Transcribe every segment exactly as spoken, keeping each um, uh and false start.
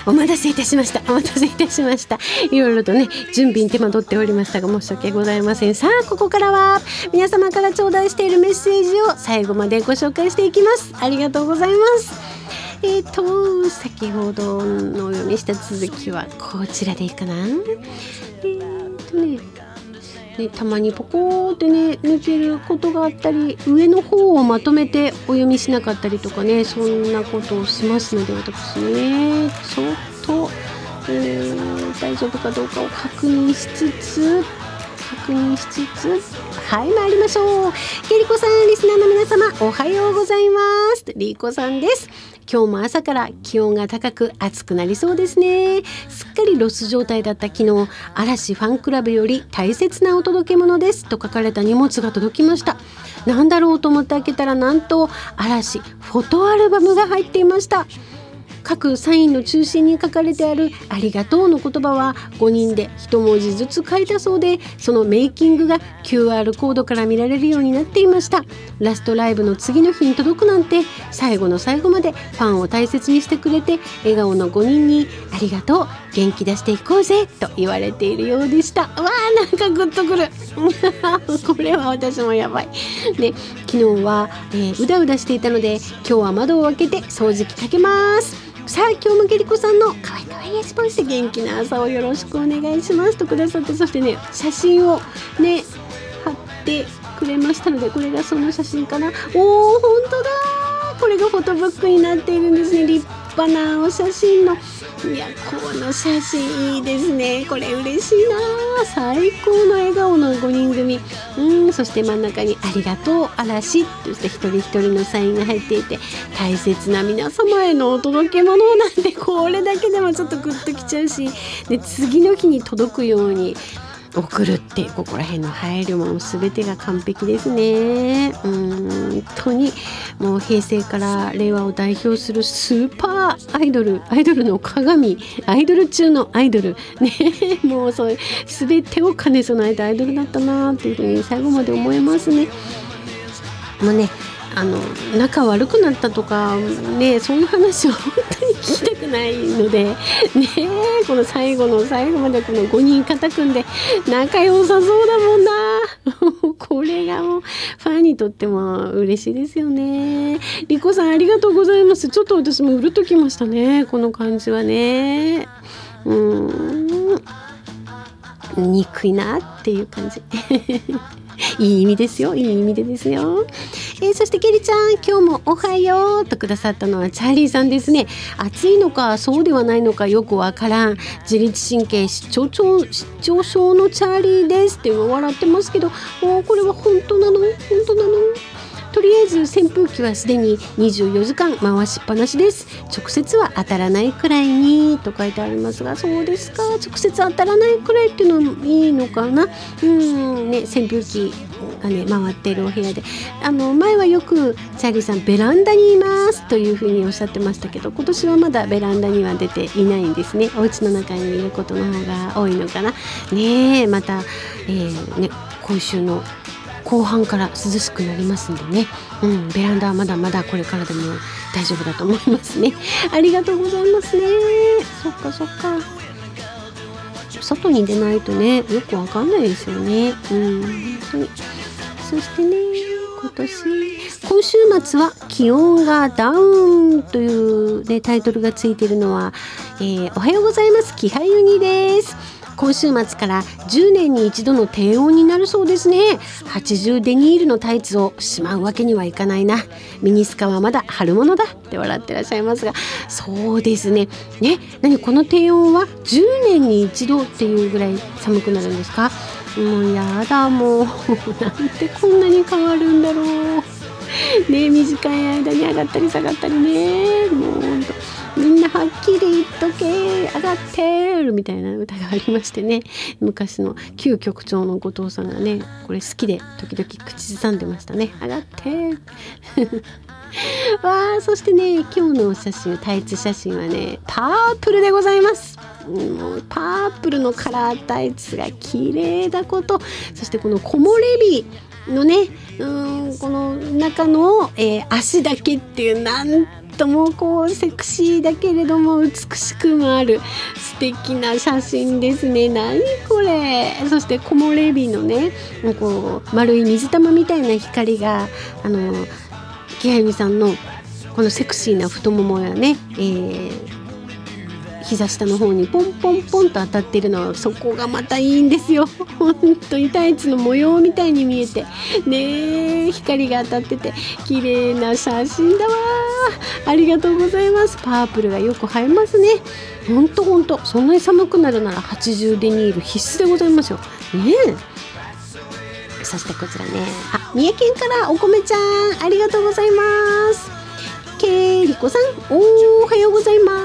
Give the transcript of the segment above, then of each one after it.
お待たせいたしましたお待たせいたしましたいろいろとね準備に手間取っておりましたが申し訳ございません。さあここからは皆様から頂戴しているメッセージを最後までご紹介していきます。ありがとうございます。えーと先ほどのお読みした続きはこちらでいいかな。えーとねね、たまにポコーってね抜けることがあったり上の方をまとめてお読みしなかったりとかねそんなことをしますので私ねちょっと、えー、大丈夫かどうかを確認しつつ確認しつつはい参りましょう。ケリコさんリスナーの皆様おはようございます。リコさんです。今日も朝から気温が高く暑くなりそうですね。すっかりロス状態だった昨日嵐ファンクラブより大切なお届け物ですと書かれた荷物が届きました。なんだろうと思って開けたらなんと嵐フォトアルバムが入っていました。各サインの中心に書かれてあるありがとうの言葉はごにんでいち文字ずつ書いたそうでそのメイキングが キューアール コードから見られるようになっていました。ラストライブの次の日に届くなんて最後の最後までファンを大切にしてくれて笑顔のごにんにありがとう元気出していこうぜと言われているようでした。わーなんかグッとくるこれは私もやばいで昨日は、えー、うだうだしていたので今日は窓を開けて掃除機かけます。さあ今日もゲリコさんのかわいかわいいスポンジで元気な朝をよろしくお願いしますとくださってそしてね写真をね貼ってくれましたのでこれがその写真かな。おー本当だこれがフォトブックになっているんですね。立派なお写真のいやこの写真いいですね。これ嬉しいな最高の笑顔のごにん組うんそして真ん中にありがとう嵐そして一人一人のサインが入っていて大切な皆様へのお届け物なんてこれだけでもちょっとグッときちゃうしで次の日に届くように送るってここら辺の配慮も全てが完璧ですね。うん本当にもう平成から令和を代表するスーパーアイドルアイドルの鏡アイドル中のアイドルねもうそういう全てを兼ね備えたアイドルだったなっていうふうに最後まで思いますね。もうねあの仲悪くなったとかねそういう話は本当に聞きたくないのでねこの最後の最後までこのごにん肩組んで仲良さそうだもんなこれがもうファンにとっても嬉しいですよね。リコさんありがとうございます。ちょっと私もうるっときましたねこの感じはねうーん憎いなっていう感じいい意味ですよいい意味でですよ。えー、そしてケリちゃん今日もおはようとくださったのはチャーリーさんですね。暑いのかそうではないのかよくわからん自律神経失調症失調症のチャーリーですって笑ってますけどもうこれは本当なの本当なの。とりあえず扇風機はすでににじゅうよじかん回しっぱなしです。直接は当たらないくらいにと書いてありますがそうですか直接当たらないくらいっていうのもいいのかな。うんね扇風機がね回っているお部屋であの前はよくチャーリーさんベランダにいますというふうにおっしゃってましたけど今年はまだベランダには出ていないんですね。お家の中にいることの方が多いのかなね。また、えーね、今週の後半から涼しくなりますんでね、うん、ベランダはまだまだこれからでも大丈夫だと思いますね。ありがとうございますね。そっかそっか外に出ないとねよくわかんないですよね。うん本当にそしてね今年今週末は気温がダウンという、ね、タイトルがついているのは、えー、おはようございます気配ユニです。今週末からじゅうねんに一度の低温になるそうですね。はちじゅうデニールのタイツをしまうわけにはいかないな。ミニスカはまだ春物だって笑ってらっしゃいますがそうですね。ね、何この低温はじゅうねんに一度っていうぐらい寒くなるんですか。もうやだもうなんでこんなに変わるんだろうね。短い間に上がったり下がったりねもうほんとみんなはっきり言っとけ上がってるみたいな歌がありましてね昔の旧局長の後藤さんがねこれ好きで時々口ずさんでましたね上がってわあそしてね今日の写真タイツ写真はねパープルでございます。もうパープルのカラータイツが綺麗だことそしてこの木漏れ日のねうーんこの中の、えー、足だけっていうなんともこうセクシーだけれども美しくもある素敵な写真ですね。何これ。そして木漏れ日のねこう丸い水玉みたいな光があの木原美さんのこのセクシーな太ももやね、えー、膝下の方にポンポンポンと当たっているのはそこがまたいいんですよ。本当にタイツの模様みたいに見えてね、光が当たってて綺麗な写真だわ。ありがとうございます。パープルがよく映えますね。ほんとほんとそんなに寒くなるならはちじゅうデニール必須でございますよね。えそしてこちらね、あ、三重県からお米ちゃんありがとうございます。けいりこさんおはようございます。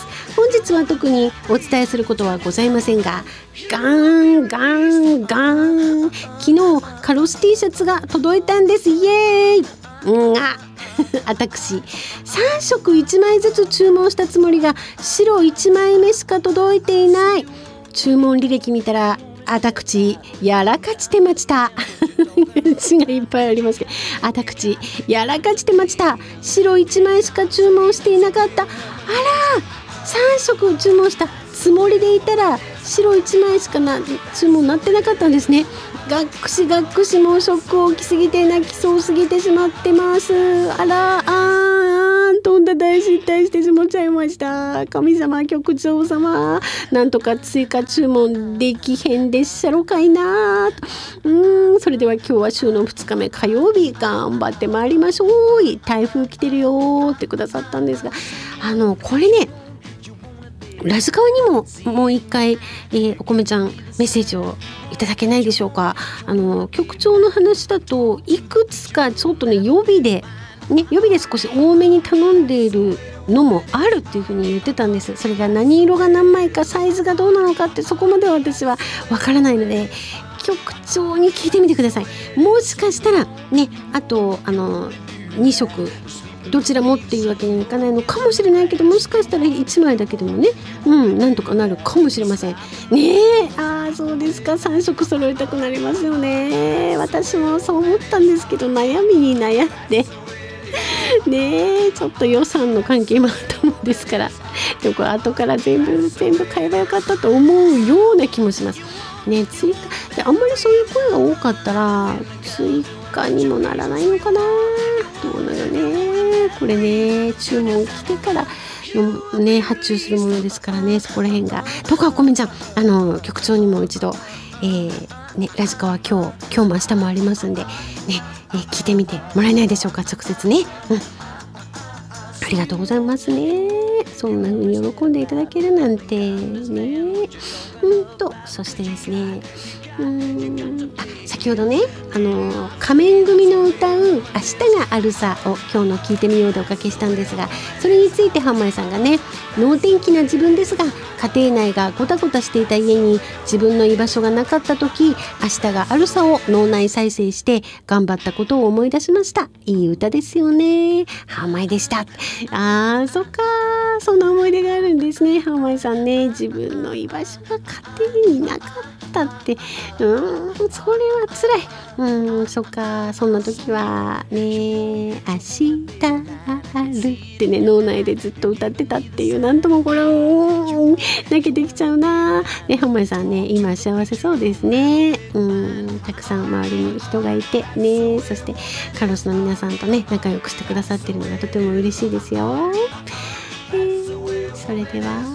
本日は特にお伝えすることはございませんが、ガンガンガン昨日カロス T シャツが届いたんです。イエーイが私さん色いちまいずつ注文したつもりが白いちまいめしか届いていない。注文履歴見たらあたくちやらかちてました字がいっぱいありますけど、あたくちやらかちてました。白いちまいしか注文していなかった。あらさん色注文したつもりでいたら白いちまいしかな注文なってなかったんですね。がっくしがっくし、もうショック大きすぎて泣きそうすぎてしまってます。あらあーとんだ大失態してしまっちゃいました。神様局長様なんとか追加注文できへんでっしゃろかいな。うーんそれでは今日は週のふつかめ火曜日頑張ってまいりましょう。台風来てるよってくださったんですが、あのこれねラジカワにももう一回、えー、お米ちゃんメッセージをいただけないでしょうか。あの局長の話だといくつかちょっとね予備でね予備で少し多めに頼んでいるのもあるっていうふうに言ってたんです。それが何色が何枚かサイズがどうなのかってそこまでは私はわからないので局長に聞いてみてください。もしかしたらねあとあのに色どちらもっていうわけにはいかないのかもしれないけど、もしかしたらいちまいだけでもね、うん、なんとかなるかもしれませんね。えあーそうですか。さん色揃えたくなりますよね。私もそう思ったんですけど悩みに悩んでねえちょっと予算の関係もあったもんですから、でもこれ後から全部全部買えばよかったと思うような気もしますね。追加であんまりそういう声が多かったら追加にもならないのかな。どうなのねこれね、注文来てからの、ね、発注するものですからね、そこら辺がとか。ごめんちゃんあの局長にも一度、えーね、ラジカは今日今日も明日もありますんで、ねえー、聞いてみてもらえないでしょうか直接ね、うん、ありがとうございますね。そんな風に喜んでいただけるなんてね。うんとそしてですねうーんあ先ほどねあの仮面組の歌う明日があるさを今日の聞いてみようでおかけしたんですが、それについてハンマイさんがね、能天気な自分ですが家庭内がゴタゴタしていた家に自分の居場所がなかった時、明日があるさを脳内再生して頑張ったことを思い出しました。いい歌ですよね。ハンマイでした。あーそっかそんな思い出があるんですね。ハンマイさんね、自分の居場所が家庭になかったってうーんそれは辛い。うんそっかそんな時はね明日あるってね脳内でずっと歌ってたっていう、なんともこれを泣けてきちゃうな。ねハンマイさんね今幸せそうですね。うんたくさん周りに人がいてね、そしてカロスの皆さんとね仲良くしてくださってるのがとても嬉しいですよ。えー、それでは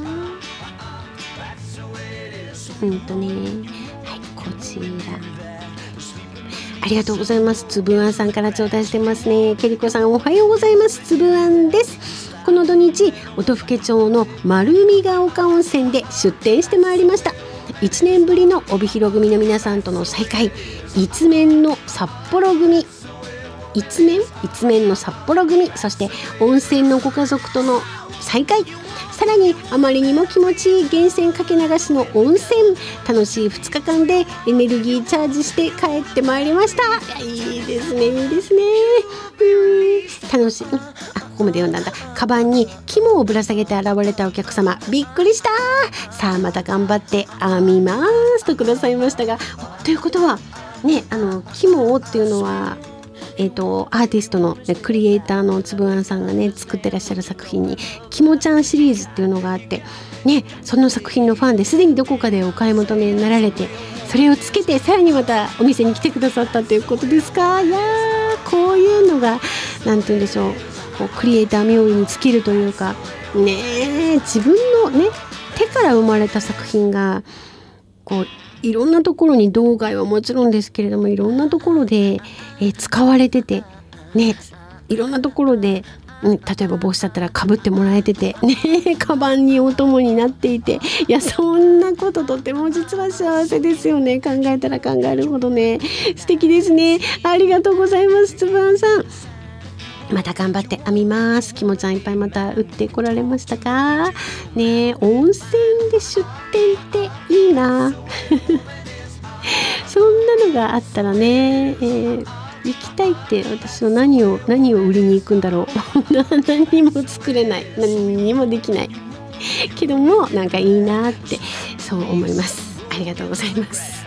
うんとねはいこちらありがとうございます。つぶあんさんから頂戴してますね。けりこさんおはようございます。つぶあんです。この土日音更町の丸海が丘温泉で出店してまいりました。いちねんぶりの帯広組の皆さんとの再会、一面の札幌組一面一面の札幌組、そして温泉のご家族との再会、さらにあまりにも気持ちいい源泉かけ流しの温泉、楽しいふつかかんでエネルギーチャージして帰ってまいりました。いいですねいいですね。うーん楽しい。あここまで読んだんだ。カバンに肝をぶら下げて現れたお客様びっくりした。さあまた頑張って編みますとくださいましたが、ということはねあの肝をっていうのはえーと、アーティストのクリエイターのつぶあんさんがね作ってらっしゃる作品にきもちゃんシリーズっていうのがあってね、その作品のファンですでにどこかでお買い求めになられて、それをつけてさらにまたお店に来てくださったということですか。いやー、こういうのがなんて言うんでしょう、こうクリエイター冥利に尽きるというかね、自分のね手から生まれた作品がこういろんなところに、道外はもちろんですけれどもいろんなところで、えー、使われててね、いろんなところで、うん、例えば帽子だったらかぶってもらえててね、カバンにお供になっていて、いやそんなこととても実は幸せですよね。考えたら考えるほどね、素敵ですね。ありがとうございます、つぶあんさん。また頑張って編みます。きもちゃんいっぱいまた売ってこられましたかね。温泉で出店っていいなそんなのがあったらね、えー、行きたいって。私は何を何を売りに行くんだろう何にも作れない、何にもできないけどもなんかいいなってそう思います。ありがとうございます。